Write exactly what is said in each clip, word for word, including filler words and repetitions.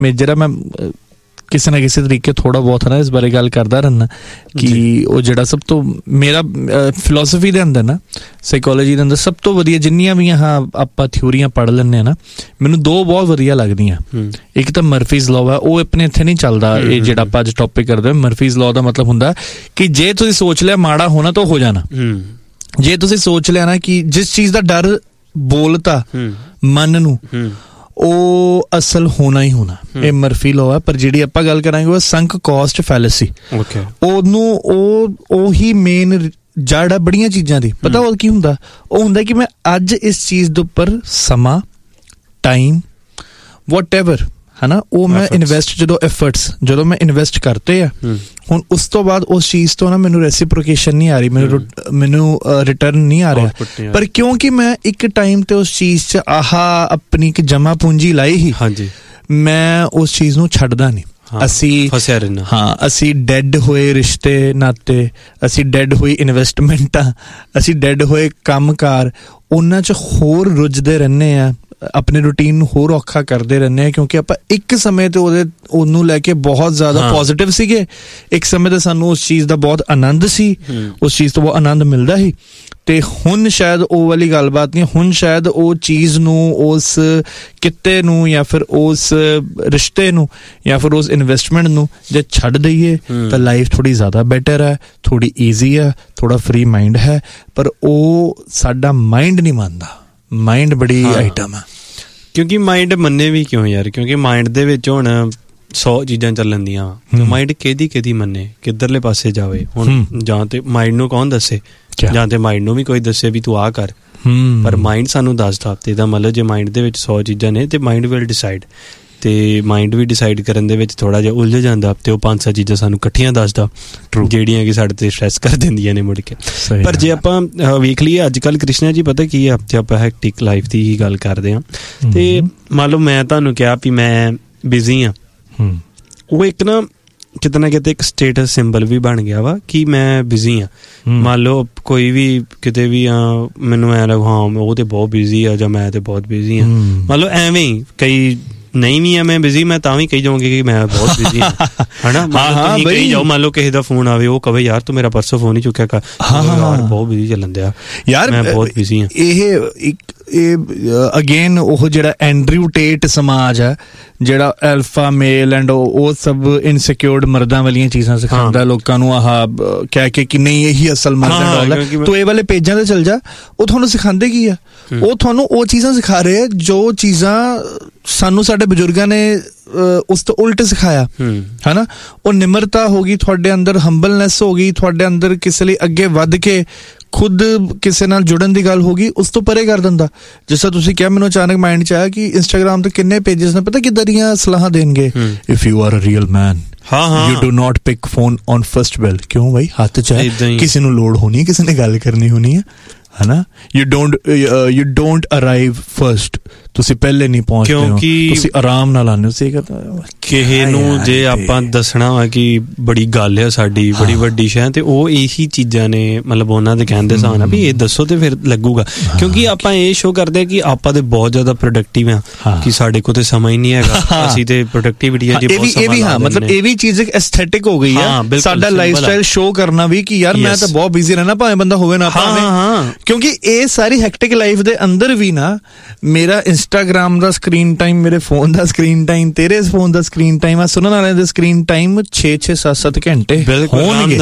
Major ਆ, ਮੈਂ ਕਿਸੇ ਨਾ ਕਿਸੇ ਤਰੀਕੇ ਥੋੜ੍ਹਾ ਬਹੁਤ ਹੈ ਨਾ ਇਸ ਬਾਰੇ ਗੱਲ ਕਰਦਾ ਰਹਿੰਦਾ ਕਿ ਉਹ ਜਿਹੜਾ ਸਭ ਤੋਂ ਮੇਰਾ ਫਿਲੋਸਫੀ ਦੇ ਅੰਦਰ ਨਾ, ਸਾਈਕੋਲੋਜੀ ਦੇ ਅੰਦਰ ਸਭ ਤੋਂ ਵਧੀਆ ਜਿੰਨੀਆਂ ਵੀ ਹਾਂ ਆਪਾਂ ਥਿਊਰੀਆਂ ਪੜ੍ਹ ਲੈਂਦੇ ਹਾਂ ਨਾ, ਮੈਨੂੰ ਦੋ ਬਹੁਤ ਵਧੀਆ ਲੱਗਦੀਆਂ। ਇੱਕ ਤਾਂ ਮਰਫੀਜ਼ ਲਾਅ ਹੈ, ਉਹ ਆਪਣੇ ਇੱਥੇ ਨਹੀਂ ਚੱਲਦਾ। ਇਹ ਜਿਹੜਾ ਆਪਾਂ ਅੱਜ ਟੌਪਿਕ ਕਰਦੇ ਹਾਂ, ਮਰਫੀਜ਼ ਲਾਅ ਦਾ ਮਤਲਬ ਹੁੰਦਾ ਕਿ ਜੇ ਤੁਸੀਂ ਸੋਚ ਲਿਆ ਮਾੜਾ ਹੋਣਾ ਤਾਂ ਹੋ ਜਾਣਾ। ਜੇ ਤੁਸੀਂ ਸੋਚ ਲਿਆ ਨਾ ਕਿ ਜਿਸ ਚੀਜ਼ ਦਾ ਡਰ ਬੋਲਤਾ ਮਨ ਨੂੰ, ਉਹ ਅਸਲ ਹੋਣਾ ਹੀ ਹੋਣਾ। ਇਹ ਮਰਫੀ ਲਾਅ ਹੈ। ਪਰ ਜਿਹੜੀ ਆਪਾਂ ਗੱਲ ਕਰਾਂਗੇ ਉਹ ਸੰਕ ਕੋਸਟ ਫੈਲੇਸੀ। ਉਹਨੂੰ ਉਹ ਉਹੀ ਮੇਨ ਜੜ ਆ ਬੜੀਆਂ ਚੀਜ਼ਾਂ ਦੀ। ਪਤਾ ਉਹ ਕੀ ਹੁੰਦਾ? ਉਹ ਹੁੰਦਾ ਕਿ ਮੈਂ ਅੱਜ ਇਸ ਚੀਜ਼ ਦੇ ਉੱਪਰ ਸਮਾਂ, ਟਾਈਮ, ਵਾਟ ਐਵਰ ਹੈ ਨਾ, ਉਹ ਮੈਂ ਇਨਵੈਸਟ, ਜਦੋਂ ਐਫਰਟਸ ਜਦੋਂ ਮੈਂ ਇਨਵੈਸਟ ਕਰਤੇ ਆ, ਹੁਣ ਉਸ ਤੋਂ ਬਾਅਦ ਉਸ ਚੀਜ਼ ਤੋਂ ਨਾ ਮੈਨੂੰ ਰੈਸੀਪ੍ਰੋਕੇਸ਼ਨ ਨਹੀਂ ਆ ਰਹੀ, ਮੈਨੂੰ ਮੈਨੂੰ ਰਿਟਰਨ ਨਹੀਂ ਆ ਰਿਹਾ। ਪਰ ਕਿਉਂਕਿ ਮੈਂ ਇੱਕ ਟਾਈਮ ਤੇ ਉਸ ਚੀਜ਼ 'ਚ ਆਹਾ ਆਪਣੀ ਇੱਕ ਜਮਾ ਪੂੰਜੀ ਲਾਈ ਹੀ, ਮੈਂ ਉਸ ਚੀਜ਼ ਨੂੰ ਛੱਡਦਾ ਨਹੀਂ। ਅਸੀਂ ਫਸਿਆ ਰਹਿਣਾ। ਹਾਂ, ਅਸੀਂ ਡੈਡ ਹੋਏ ਰਿਸ਼ਤੇ ਨਾਤੇ, ਅਸੀਂ ਡੈਡ ਹੋਈ ਇਨਵੈਸਟਮੈਂਟਾਂ, ਅਸੀਂ ਡੈਡ ਹੋਏ ਕੰਮ ਕਾਰ, ਉਹਨਾਂ 'ਚ ਹੋਰ ਰੁੱਝਦੇ ਰਹਿੰਦੇ ਆ, ਆਪਣੇ ਰੂਟੀਨ ਨੂੰ ਹੋਰ ਔਖਾ ਕਰਦੇ ਰਹਿੰਦੇ ਆ, ਕਿਉਂਕਿ ਆਪਾਂ ਇੱਕ ਸਮੇਂ ਤੇ ਉਹਦੇ ਉਹਨੂੰ ਲੈ ਕੇ ਬਹੁਤ ਜ਼ਿਆਦਾ ਪੋਜ਼ਿਟਿਵ ਸੀਗੇ। ਇੱਕ ਸਮੇਂ ਤੇ ਸਾਨੂੰ ਉਸ ਚੀਜ਼ ਦਾ ਬਹੁਤ ਆਨੰਦ ਸੀ, ਉਸ ਚੀਜ਼ ਤੋਂ ਬਹੁਤ ਆਨੰਦ ਮਿਲਦਾ ਸੀ। ਤੇ ਹੁਣ ਸ਼ਾਇਦ ਉਹ ਵਾਲੀ ਗੱਲਬਾਤ ਨਹੀਂ। ਹੁਣ ਸ਼ਾਇਦ ਉਹ ਚੀਜ਼ ਨੂੰ, ਉਸ ਕਿੱਤੇ ਨੂੰ, ਜਾਂ ਫਿਰ ਉਸ ਰਿਸ਼ਤੇ ਨੂੰ, ਜਾਂ ਫਿਰ ਉਸ ਇਨਵੈਸਟਮੈਂਟ ਨੂੰ ਜੇ ਛੱਡ ਦਈਏ ਤਾਂ ਲਾਈਫ ਥੋੜ੍ਹੀ ਜ਼ਿਆਦਾ ਬੈਟਰ ਹੈ, ਥੋੜ੍ਹੀ ਈਜ਼ੀ ਹੈ, ਥੋੜ੍ਹਾ ਫਰੀ ਮਾਈਂਡ ਹੈ। ਪਰ ਉਹ ਸਾਡਾ ਮਾਈਂਡ ਨਹੀਂ ਮੰਨਦਾ। ਮਾਈਂਡ ਬੜੀ ਆਈਟਮ ਹੈ। ਕਿਉਂਕਿ ਮਾਈਂਡ ਮੰਨੇ ਵੀ ਕਿਉਂ ਯਾਰ? ਕਿਉਂਕਿ ਮਾਈਂਡ ਦੇ ਵਿੱਚ ਹੁਣ ਸੌ ਚੀਜ਼ਾਂ ਚੱਲਣ ਦੀਆਂ, ਮਾਈਂਡ ਕਿਹਦੀ ਕਿਹਦੀ ਮੰਨੇ, ਕਿੱਧਰਲੇ ਪਾਸੇ ਜਾਵੇ? ਹੁਣ ਜਾਂ ਤੇ ਮਾਈਂਡ ਨੂੰ ਕੌਣ ਦੱਸੇ, ਜਾਂ ਤੇ ਮਾਈਂਡ ਨੂੰ ਵੀ ਕੋਈ ਦੱਸੇ ਵੀ ਤੂੰ ਆਹ ਕਰ। ਪਰ ਮਾਈਂਡ ਸਾਨੂੰ ਦੱਸਦਾ। ਤੇ ਇਹਦਾ ਮਤਲਬ ਜੇ ਮਾਈਂਡ ਦੇ ਵਿੱਚ ਸੌ ਚੀਜ਼ਾਂ ਨੇ ਤੇ ਮਾਈਂਡ ਵਿਲ ਡਿਸਾਈਡ। ਤੇ ਮਾਈਂਡ ਵੀ ਡਿਸਾਈਡ ਕਰਨ ਦੇ ਵਿੱਚ ਥੋੜ੍ਹਾ ਜਿਹਾ ਉਲਝ ਜਾਂਦਾ, ਤੇ ਉਹ ਪੰਜ ਸੱਤ ਚੀਜ਼ਾਂ ਸਾਨੂੰ ਇਕੱਠੀਆਂ ਦੱਸਦਾ, ਜਿਹੜੀਆਂ ਕਿ ਸਾਡੇ ਤੇ ਸਟ੍ਰੈਸ ਕਰ ਦਿੰਦੀਆਂ ਨੇ ਮੁੜ ਕੇ। ਪਰ ਜੇ ਆਪਾਂ ਵੇਖ ਲਈਏ ਅੱਜ ਕੱਲ੍ਹ ਕ੍ਰਿਸ਼ਨਾ ਜੀ, ਪਤਾ ਕੀ ਆ, ਜੇ ਆਪਾਂ ਹੈਕਟਿਕ ਲਾਈਫ ਦੀ ਹੀ ਗੱਲ ਕਰਦੇ ਹਾਂ, ਤੇ ਮੰਨ ਲਓ ਮੈਂ ਤੁਹਾਨੂੰ ਕਿਹਾ ਵੀ ਮੈਂ ਬਿਜ਼ੀ ਹਾਂ, ਉਹ ਇੱਕ ਨਾ ਕਿਤੇ ਨਾ ਕਿਤੇ ਇੱਕ ਸਟੇਟਸ ਸਿੰਬਲ ਵੀ ਬਣ ਗਿਆ ਵਾ ਕਿ ਮੈਂ ਬਿਜ਼ੀ ਹਾਂ। ਮੰਨ ਲਓ ਕੋਈ ਵੀ ਕਿਤੇ ਵੀ ਆ, ਮੈਨੂੰ ਐਂ ਲੱਗ ਹਾਂ ਉਹ ਤੇ ਬਹੁਤ ਬਿਜ਼ੀ ਆ, ਜਾਂ ਮੈਂ ਤੇ ਬਹੁਤ ਬਿਜ਼ੀ ਹਾਂ। ਮੰਨ ਲਓ ਐਵੇਂ ਹੀ ਕਈ ਨਹੀਂ ਵੀ ਆ ਮੈਂ ਬਿਜ਼ੀ, ਮੈਂ ਤਾਂ ਵੀ ਕਹੀ ਜਾਊਂਗੀ ਕਿ ਮੈਂ ਬਹੁਤ ਬਿਜ਼ੀ ਹਾਂ, ਹਨਾ। ਤੁਸੀਂ ਕਹੀ ਜਾਓ, ਮੰਨ ਲਓ ਕਿਸੇ ਦਾ ਫੋਨ ਆਵੇ, ਉਹ ਕਵੇ ਯਾਰ ਤੂੰ ਮੇਰਾ ਪਰਸੋਂ ਫੋਨ ਹੀ ਚੁੱਕਿਆ ਕਰ, ਯਾਰ ਬਹੁਤ ਬਿਜ਼ੀ ਚੱਲਣ ਦਿਆ ਯਾਰ, ਮੈਂ ਬਹੁਤ ਬਿਜ਼ੀ ਹਾਂ। ਇਹ ਇੱਕ ਇਹ ਅਗੇਨ ਉਹ ਜਿਹੜਾ ਐਂਡਰਿਊ ਟੇਟ ਸਮਾਜ ਹੈ, ਜਿਹੜਾ ਐਲਫਾ ਮੇਲ ਐਂਡ ਉਹ ਸਭ ਇਨਸਿਕਿਉਰਡ ਮਰਦਾਂ ਵਾਲੀਆਂ ਚੀਜ਼ਾਂ ਸਿਖਾਉਂਦਾ ਲੋਕਾਂ ਨੂੰ, ਆਹ ਕਹਿ ਕੇ ਕਿ ਨਹੀਂ ਇਹੀ ਅਸਲ ਮਰਦ ਹੈ। ਤੂੰ ਇਹ ਵਾਲੇ ਪੇਜਾਂ ਤੇ ਚੱਲ ਜਾ, ਉਹ ਤੁਹਾਨੂੰ ਸਿਖਾਉਂਦੇ ਕੀ ਆ? ਉਹ ਤੁਹਾਨੂੰ ਉਹ ਚੀਜ਼ਾਂ ਸਿਖਾ ਰਹੇ ਜੋ ਚੀਜ਼ਾਂ ਸਾਨੂੰ ਸਾਡੇ ਬਜ਼ੁਰਗਾਂ ਨੇ ਉਸ ਤੋਂ ਉਲਟ ਸਿਖਾਇਆ, ਹੈ ਨਾ। ਉਹ ਨਿਮਰਤਾ ਹੋ ਗਈ ਤੁਹਾਡੇ ਅੰਦਰ, ਹੰਬਲਨੈਸ ਹੋ ਗਈ ਤੁਹਾਡੇ ਅੰਦਰ, ਕਿਸੇ ਲਈ ਅੱਗੇ ਵੱਧ ਕੇ ਖੁਦ ਕਿਸੇ ਨਾਲ ਜੁੜਨ ਦੀ ਗੱਲ ਹੋ ਗਈ, ਉਸ ਤੋਂ ਪਰੇ ਕਰ ਦਿੰਦਾ। ਜਿਸ ਤਰ੍ਹਾਂ ਤੁਸੀਂ ਕਿਹਾ, ਮੈਨੂੰ ਅਚਾਨਕ ਮਾਈਂਡ 'ਚ ਆਇਆ ਕਿ ਇੰਸਟਾਗ੍ਰਾਮ ਤੇ ਕਿੰਨੇ ਪੇਜਸ ਨੇ, ਪਤਾ ਕਿੱਦਾਂ ਦੀਆਂ ਸਲਾਹਾਂ ਦੇਣਗੇ, if you are a real man you do not pick phone on first ਬੈਲ। ਕਿਉਂ ਬਾਈ? ਹੱਥ 'ਚ ਹੈ, ਕਿਸੇ ਨੂੰ ਲੋੜ ਹੋਣੀ, ਕਿਸੇ ਨੇ ਗੱਲ ਕਰਨੀ ਹੋਣੀ ਹੈ, ਹੈ ਨਾ। You don't you don't arrive first, ਤੁਸੀਂ ਪਹਿਲੇ ਨਹੀਂ ਪਹੁੰਚਦੇ ਹੋ, ਤੁਸੀਂ ਆਰਾਮ ਨਾਲ ਆਉਂਦੇ ਹੋ। ਕਿਸੇ ਨੂੰ ਜੇ ਆਪਾਂ ਦੱਸਣਾ ਵਾ ਕਿ ਬੜੀ ਗੱਲ ਹੈ ਸਾਡੀ, ਬੜੀ ਵੱਡੀ ਸ਼ੈ, ਤੇ ਉਹ ਇਹੀ ਚੀਜ਼ਾਂ ਨੇ, ਮਤਲਬ ਉਹਨਾਂ ਦੇ ਕਹਿਣ ਦੇ ਹਿਸਾਬ ਨਾਲ ਵੀ ਇਹ ਦੱਸੋ ਤੇ ਫਿਰ ਲੱਗੂਗਾ। ਕਿਉਂਕਿ ਆਪਾਂ ਇਹ ਸ਼ੋਅ ਕਰਦੇ ਕਿ ਆਪਾਂ ਤੇ ਬਹੁਤ ਜ਼ਿਆਦਾ ਪ੍ਰੋਡਕਟਿਵ ਆ, ਕਿ ਸਾਡੇ ਕੋਲ ਤੇ ਸਮਾਂ ਹੀ ਨਹੀਂ ਹੈਗਾ, ਅਸੀਂ ਤੇ ਪ੍ਰੋਡਕਟਿਵਿਟੀ ਆ ਜੀ ਬਹੁਤ ਸਮਾਂ ਲਾ ਦਿੰਦੇ। ਮਤਲਬ ਇਹ ਵੀ ਚੀਜ਼ ਇੱਕ ਐਸਥੈਟਿਕ ਹੋ ਗਈ ਹੈ, ਸਾਡਾ ਲਾਈਫ ਸਟਾਈਲ ਸ਼ੋਅ ਕਰਨਾ ਵੀ ਕਿ ਯਾਰ ਮੈਂ ਤਾਂ ਬਹੁਤ ਬਿਜ਼ੀ ਰਹਿਣਾ, ਭਾਵੇਂ ਬੰਦਾ ਹੋਵੇ ਨਾ ਭਾਵੇਂ। ਕਿਉਂਕਿ ਇਹ ਸਾਰੀ ਹੈਕਟਿਕ ਲਾਈਫ ਦੇ ਅੰਦਰ ਵੀ ਨਾ, ਮੇਰਾ ਇੰਸਟਾਗ੍ਰਾਮ ਦਾ ਸਕਰੀਨ ਟਾਈਮ, ਮੇਰੇ ਫੋਨ ਦਾ ਸਕਰੀਨ ਟਾਈਮ, ਤੇਰੇ ਫੋਨ ਦਾ ਸਕਰੀਨ ਟਾਈਮ ਆ, ਸੁਣਨ ਵਾਲਿਆਂ ਦੇ ਸਕਰੀਨ ਟਾਈਮ ਛੇ ਛੇ ਸੱਤ ਸੱਤ ਘੰਟੇ ਹੋਣਗੇ,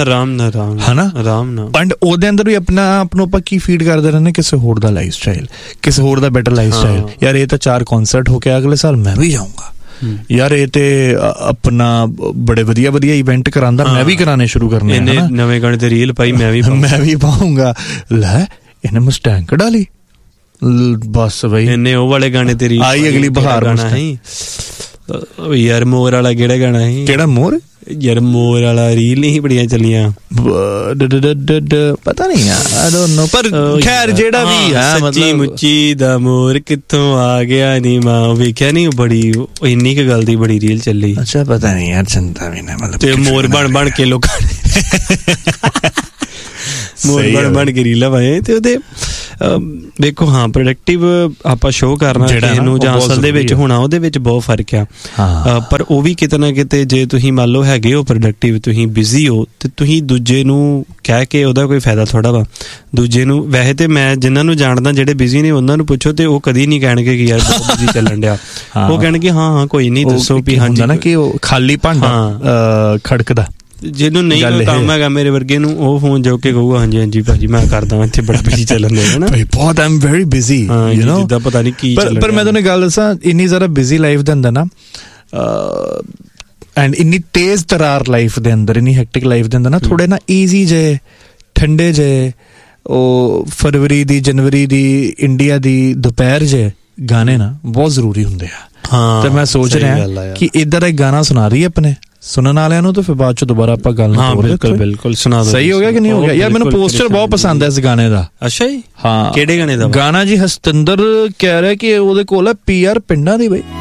ਹਨਾ। ਐਂਡ ਉਹਦੇ ਅੰਦਰ ਵੀ ਆਪਣਾ ਆਪ ਨੂੰ ਆਪਾਂ ਕੀ ਫੀਡ ਕਰਦੇ ਰਹਿੰਦੇ, ਕਿਸੇ ਹੋਰ ਦਾ ਲਾਈਫ ਸਟਾਈਲ, ਕਿਸੇ ਹੋਰ ਦਾ ਬੈਟਰ ਲਾਈਫ ਸਟਾਈਲ। ਯਾਰ ਇਹ ਤਾਂ ਚਾਰ ਕੌਨਸਰਟ ਹੋ ਕੇ ਅਗਲੇ ਸਾਲ ਮੈਂ ਵੀ ਜਾਊਂਗਾ, ਯਾਰ ਇਹ ਤੇ ਆਪਣਾ ਬੜੇ ਵਧੀਆ ਵਧੀਆ ਇਵੈਂਟ ਕਰਾਂਦਾ, ਮੈਂ ਵੀ ਕਰਾਣੇ ਸ਼ੁਰੂ ਕਰਨੇ, ਨਵੇਂ ਗਾਣੇ ਤੇ ਰੀਲ ਪਾਈ ਮੈਂ ਵੀ ਮੈਂ ਵੀ ਪਾਊਂਗਾ। ਲੈ ਇਹਨੇ ਮਸਟੈਂਗ ਕਢਾ ਲਈ, ਬਸ ਬਈ ਇਹਨੇ ਉਹ ਵਾਲੇ ਗਾਣੇ ਤੇ ਰੀਲ ਆਈ, ਅਗਲੀ ਬਹਾਰ ਗਾਣਾ ਸੀ ਯਾਰ, ਮੋਰ ਵਾਲਾ ਕਿਹੜਾ ਗਾਣਾ ਸੀ? ਕਿਹੜਾ ਮੋਰ? ਯਾਰ ਮੋਰ ਵਾਲਾ ਰੀਲ ਨਹੀਂ ਬੜੀਆਂ ਚੱਲੀਆਂ, ਪਤਾ ਨਹੀਂ ਆਈ ਡੋਨਟ ਨੋ। ਪਰ ਖੈਰ ਜਿਹੜਾ ਵੀ ਹੈ, ਸੱਚੀ ਮੁੱਚੀ ਦਾ ਮੋਰ ਕਿੱਥੋਂ ਆ ਗਿਆ ਨੀ ਮਾਂ, ਵੇਖਿਆ ਨੀ ਬੜੀ ਇੰਨੀ ਕੁ ਗੱਲ ਦੀ ਬੜੀ ਰੀਲ ਚੱਲੀ। ਅੱਛਾ, ਪਤਾ ਨਹੀਂ ਯਾਰ, ਚੰਦਾ ਵੀ ਨਾ, ਮਤਲਬ ਤੇ ਮੋਰ ਬਣ ਬਣ ਕੇ ਲੋਕਾਂ ਮੋਰ ਬਣ ਬਣ ਕੇ ਰੀਲਾਂ ਪਾਏ ਤੇ ਉਹਦੇ ਦੇਖੋ ਹਾਂ ਪ੍ਰੋਡਕਟਿਵ ਆਪਾਂ ਸ਼ੋਅ ਕਰਨਾ ਕਿਸੇ ਨੂੰ ਜਾਂ ਅਸਲ ਦੇ ਵਿੱਚ ਹੋਣਾ ਉਹਦੇ ਵਿੱਚ ਬਹੁਤ ਫਰਕ ਆ। ਪਰ ਉਹ ਵੀ ਕਿਤੇ ਨਾ ਕਿਤੇ ਜੇ ਤੁਸੀਂ ਮੰਨ ਲਓ ਹੈਗੇ ਹੋ ਪ੍ਰੋਡਕਟਿਵ, ਤੁਸੀਂ ਬਿਜ਼ੀ ਹੋ ਤੇ ਤੁਸੀਂ ਦੂਜੇ ਨੂੰ ਕਹਿ ਕੇ ਉਹਦਾ ਕੋਈ ਫਾਇਦਾ ਥੋੜਾ ਵਾ। ਦੂਜੇ ਨੂੰ ਵੈਸੇ ਤੇ ਮੈਂ ਜਿਨ੍ਹਾਂ ਨੂੰ ਜਾਣਦਾ ਜਿਹੜੇ ਬਿਜ਼ੀ ਨੇ ਉਹਨਾਂ ਨੂੰ ਪੁੱਛੋ ਤੇ ਉਹ ਕਦੀ ਨਹੀਂ ਕਹਿਣਗੇ ਕਿ ਯਾਰ ਬਹੁਤ ਬਿਜ਼ੀ ਚੱਲਣ ਡਿਆ। ਉਹ ਕਹਿਣਗੇ ਹਾਂ ਹਾਂ ਕੋਈ ਨਹੀਂ ਦੱਸੋ ਵੀ ਹਾਂਜੀ ਨਾ ਕਿ ਉਹ ਖਾਲੀ ਭਾਂਡਾ ਖੜਕਦਾ। ਜਿਹਨੂੰ ਨਹੀਂ ਕੋਈ ਕੰਮ ਹੈਗਾ ਮੇਰੇ ਵਰਗੇ ਨੂੰ ਉਹ ਫੋਨ ਜੋ ਕੇ ਕਹੂਗਾ ਹਾਂਜੀ ਹਾਂਜੀ ਭਾਜੀ ਮੈਂ ਕਰਦਾ ਇੱਥੇ ਬੜਾ ਬਿਜ਼ੀ ਚੱਲਣ ਡਿਆ ਹੈ ਨਾ ਬਹੁਤ ਆਮ ਵੈਰੀ ਬਿਜ਼ੀ ਯੂ ਨੋ ਜਿੱਦਾਂ ਪਤਾ ਨਹੀਂ ਕੀ ਚੱਲ ਰਿਹਾ। ਪਰ ਮੈਂ ਤੁਹਾਨੂੰ ਗੱਲ ਦੱਸਾਂ ਇੰਨੀ ਜ਼ਿਆਦਾ ਬਿਜ਼ੀ ਲਾਈਫ ਦੇ ਅੰਦਰ ਨਾ ਐਂਡ ਇੰਨੀ ਤੇਜ਼ ਤਰਾਰ ਲਾਈਫ ਦੇ ਅੰਦਰ ਇੰਨੀ ਹੈਕਟਿਕ ਲਾਈਫ ਦੇ ਅੰਦਰ ਨਾ ਥੋੜੇ ਨਾ ਈਜ਼ੀ ਜੇ ਠੰਡੇ ਜੇ ਉਹ ਫਰਵਰੀ ਦੀ ਜਨਵਰੀ ਦੀ ਇੰਡੀਆ ਦੀ ਦੁਪਹਿਰ ਜੇ ਗਾਣੇ ਨਾ ਬਹੁਤ ਜ਼ਰੂਰੀ ਹੁੰਦੇ ਆ। ਹਾਂ ਤੇ ਮੈਂ ਸੋਚ ਰਿਹਾ ਕਿ ਇੱਧਰ ਇੱਕ ਗਾਣਾ ਸੁਣਾ ਰਹੀ ਆਪਣੇ ਸੁਣਨ ਵਾਲਿਆਂ ਨੂੰ ਤੇ ਫਿਰ ਬਾਅਦ ਚ ਦੁਬਾਰਾ ਆਪਾਂ ਗੱਲ ਨਾ ਕਰਾਂਗੇ। ਬਿਲਕੁਲ ਬਿਲਕੁਲ ਸੁਣਾ ਦਿਓ। ਸਹੀ ਹੋ ਗਿਆ ਕਿ ਨਹੀਂ ਹੋ ਗਿਆ? ਯਾਰ ਮੈਨੂੰ ਪੋਸਟਰ ਬਹੁਤ ਪਸੰਦ ਹੈ ਇਸ ਗਾਣੇ ਦਾ। ਅੱਛਾ ਜੀ? ਹਾਂ। ਕਿਹੜੇ ਗਾਣੇ ਦਾ? ਗਾਣਾ ਜੀ ਹਸਤਿੰਦਰ ਕਹਿ ਰਿਹਾ ਕਿ ਉਹਦੇ ਕੋਲ ਹੈ ਪੀ ਆਰ ਪਿੰਡਾਂ ਦੀ ਬਈ।